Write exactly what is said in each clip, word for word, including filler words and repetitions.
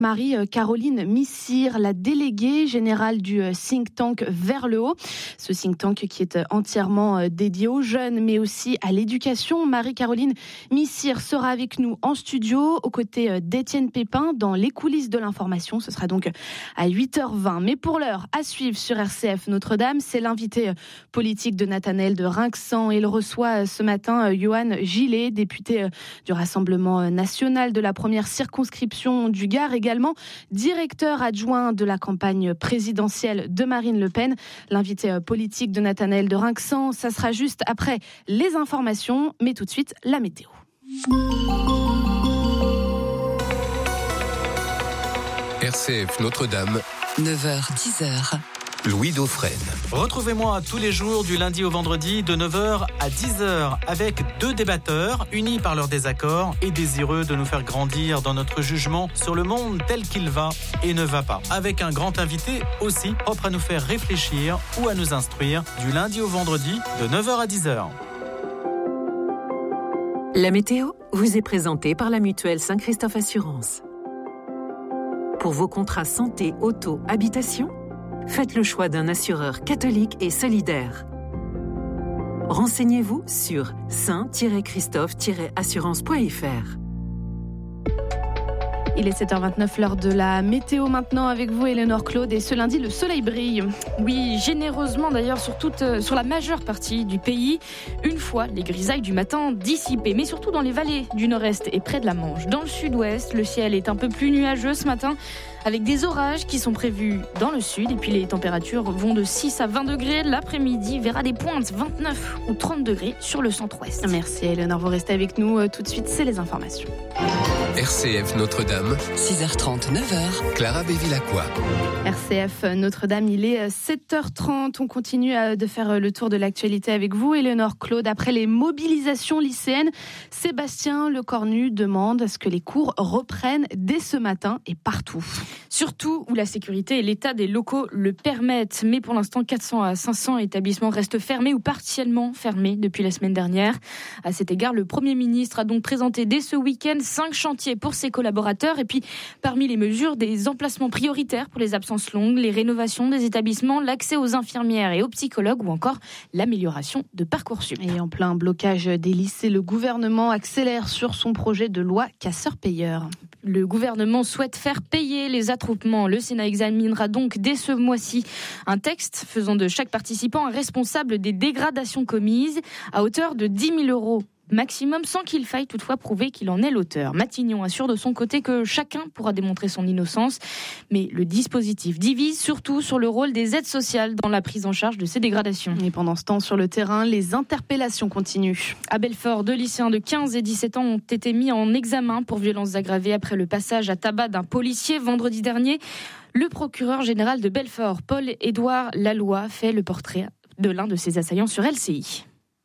Marie-Caroline Missire, la déléguée générale du think tank Vers le Haut. Ce think tank qui est entièrement dédié aux jeunes, mais aussi à l'éducation. Marie-Caroline Missire sera avec nous en studio, aux côtés d'Étienne Pépin, dans les coulisses de l'information. Ce sera donc à huit heures vingt. Mais pour l'heure, à suivre sur R C F Notre-Dame, c'est l'invité politique de Nathanaël de Rinxan. Il reçoit ce matin Johan Gillet, député du Rassemblement national de la première circonscription du Gard, également directeur adjoint de la campagne présidentielle de Marine Le Pen. L'invité politique de Nathanaël de Rinxan, ça sera juste après les informations, mais tout de suite la météo. R C F Notre-Dame, neuf heures dix. Louis Dauphren. Retrouvez-moi tous les jours du lundi au vendredi de neuf heures à dix heures avec deux débatteurs unis par leur désaccord et désireux de nous faire grandir dans notre jugement sur le monde tel qu'il va et ne va pas. Avec un grand invité aussi propre à nous faire réfléchir ou à nous instruire du lundi au vendredi de neuf heures à dix heures. La météo vous est présentée par la mutuelle Saint-Christophe Assurance. Pour vos contrats santé, auto, habitation, faites le choix d'un assureur catholique et solidaire. Renseignez-vous sur saint tiret christophe tiret assurance point f r. Il est sept heures vingt-neuf, l'heure de la météo maintenant avec vous, Éléonore Claude. Et ce lundi, le soleil brille. Oui, généreusement d'ailleurs sur, toute, euh, sur la majeure partie du pays, une fois les grisailles du matin dissipées, mais surtout dans les vallées du nord-est et près de la Manche. Dans le sud-ouest, le ciel est un peu plus nuageux ce matin, avec des orages qui sont prévus dans le sud. Et puis les températures vont de six à vingt degrés. L'après-midi verra des pointes vingt-neuf ou trente degrés sur le centre-ouest. Merci Éléonore, vous restez avec nous. Tout de suite, c'est les informations. R C F Notre-Dame, six heures trente, neuf heures. Clara Bévilacqua. R C F Notre-Dame, il est sept heures trente. On continue de faire le tour de l'actualité avec vous, Éléonore Claude. Après les mobilisations lycéennes, Sébastien Lecornu demande à ce que les cours reprennent dès ce matin et partout. Surtout où la sécurité et l'état des locaux le permettent. Mais pour l'instant, quatre cents à cinq cents établissements restent fermés ou partiellement fermés depuis la semaine dernière. À cet égard, le Premier ministre a donc présenté dès ce week-end cinq chantiers pour ses collaborateurs. Et puis, parmi les mesures, des emplacements prioritaires pour les absences longues, les rénovations des établissements, l'accès aux infirmières et aux psychologues ou encore l'amélioration de Parcoursup. Et en plein blocage des lycées, le gouvernement accélère sur son projet de loi casseurs-payeurs. Le gouvernement souhaite faire payer les attroupements. Le Sénat examinera donc dès ce mois-ci un texte faisant de chaque participant un responsable des dégradations commises à hauteur de dix mille euros maximum, sans qu'il faille toutefois prouver qu'il en est l'auteur. Matignon assure de son côté que chacun pourra démontrer son innocence, mais le dispositif divise surtout sur le rôle des aides sociales dans la prise en charge de ces dégradations. Et pendant ce temps, sur le terrain, les interpellations continuent. À Belfort, deux lycéens de quinze et dix-sept ans ont été mis en examen pour violences aggravées après le passage à tabac d'un policier vendredi dernier. Le procureur général de Belfort, Paul-Édouard Laloy, fait le portrait de l'un de ses assaillants sur L C I.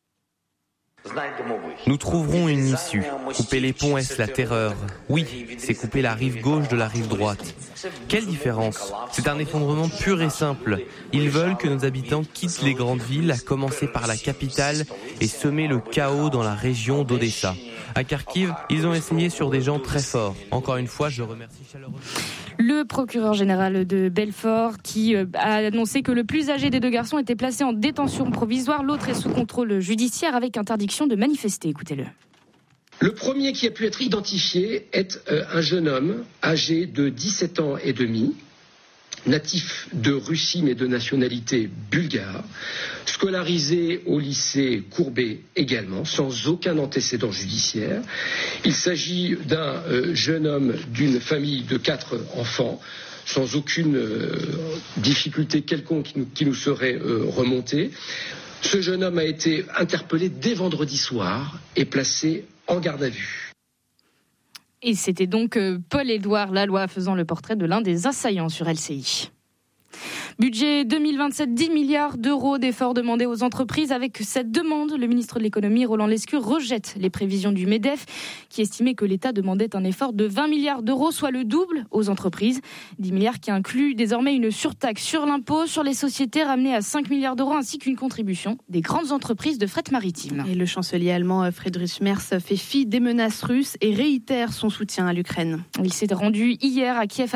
Nous trouverons une issue. Couper les ponts, est-ce la terreur ? Oui, c'est couper la rive gauche de la rive droite. Quelle différence ? C'est un effondrement pur et simple. Ils veulent que nos habitants quittent les grandes villes, à commencer par la capitale, et semer le chaos dans la région d'Odessa. À Kharkiv, ils ont essayé sur des gens très forts. Encore une fois, je remercie chaleureusement le procureur général de Belfort qui a annoncé que le plus âgé des deux garçons était placé en détention provisoire. L'autre est sous contrôle judiciaire avec interdiction de manifester. Écoutez-le. Le premier qui a pu être identifié est un jeune homme âgé de dix-sept ans et demi, natif de Russie mais de nationalité bulgare, scolarisé au lycée Courbet également, sans aucun antécédent judiciaire. Il s'agit d'un euh, jeune homme d'une famille de quatre enfants, sans aucune euh, difficulté quelconque qui nous, qui nous serait euh, remontée. Ce jeune homme a été interpellé dès vendredi soir et placé en garde à vue. Et c'était donc Paul-Édouard Laloy faisant le portrait de l'un des assaillants sur L C I. Budget deux mille vingt-sept, dix milliards d'euros d'efforts demandés aux entreprises. Avec cette demande, le ministre de l'économie, Roland Lescure, rejette les prévisions du MEDEF, qui estimait que l'État demandait un effort de vingt milliards d'euros, soit le double aux entreprises. dix milliards qui incluent désormais une surtaxe sur l'impôt sur les sociétés ramenée à cinq milliards d'euros, ainsi qu'une contribution des grandes entreprises de fret maritime. Et le chancelier allemand Friedrich Merz fait fi des menaces russes et réitère son soutien à l'Ukraine. Il s'est rendu hier à Kiev